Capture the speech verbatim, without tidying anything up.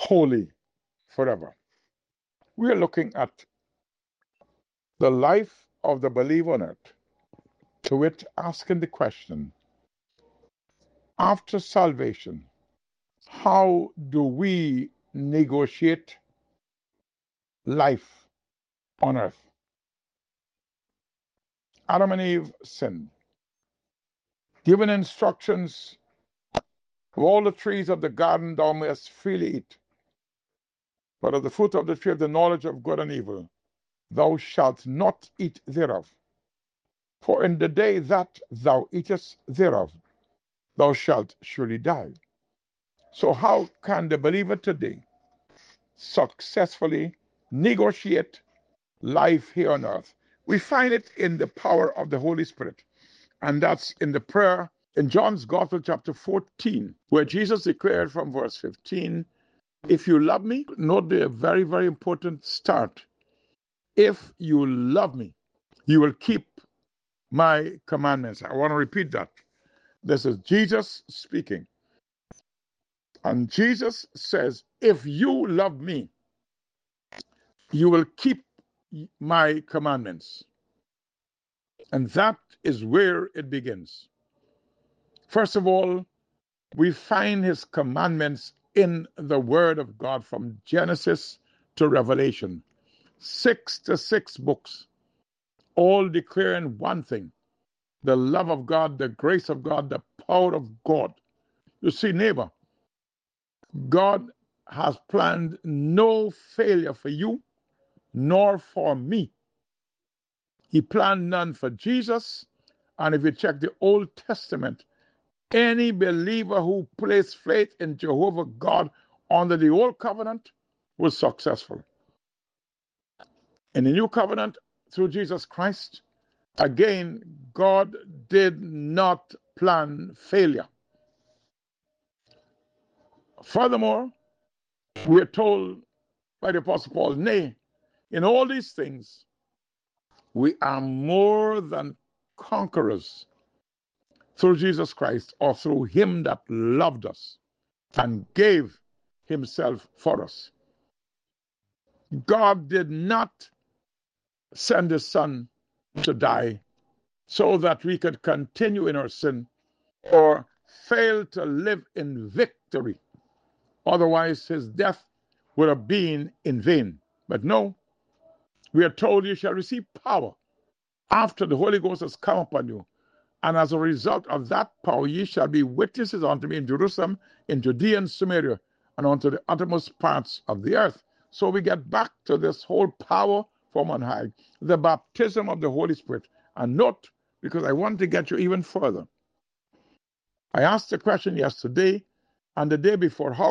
holy forever. We are looking at the life of the believer on earth, to which asking the question, after salvation, how do we negotiate life on earth? Adam and Eve sinned, given instructions, of all the trees of the garden thou mayest freely eat, but of the fruit of the tree of the knowledge of good and evil thou shalt not eat thereof. For in the day that thou eatest thereof, thou shalt surely die. So how can the believer today successfully negotiate life here on earth? We find it in the power of the Holy Spirit, and that's in the prayer in John's Gospel, chapter fourteen, where Jesus declared from verse fifteen, if you love me, note the very, very important start. If you love me, you will keep my commandments. I want to repeat that. This is Jesus speaking. And Jesus says, if you love me, you will keep my commandments. And that is where it begins. First of all, we find his commandments in the Word of God from Genesis to Revelation. Six to six books, all declaring one thing: the love of God, the grace of God, the power of God. You see, neighbor, God has planned no failure for you nor for me. He planned none for Jesus. And if you check the Old Testament, any believer who placed faith in Jehovah God under the Old Covenant was successful. In the New Covenant, through Jesus Christ, again, God did not plan failure. Furthermore, we are told by the Apostle Paul, nay, in all these things, we are more than conquerors through Jesus Christ, or through him that loved us and gave himself for us. God did not send his son to die so that we could continue in our sin or fail to live in victory. Otherwise, his death would have been in vain. But no, we are told you shall receive power after the Holy Ghost has come upon you. And as a result of that power, ye shall be witnesses unto me in Jerusalem, in Judea and Samaria, and unto the uttermost parts of the earth. So we get back to this whole power from on high, the baptism of the Holy Spirit. And note, because I want to get you even further, I asked the question yesterday and the day before, how